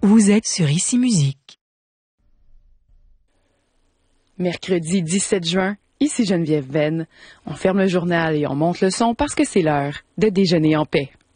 Vous êtes sur Ici Musique. Mercredi 17 juin, ici Geneviève Venn. On ferme le journal et on monte le son parce que c'est l'heure de déjeuner en paix.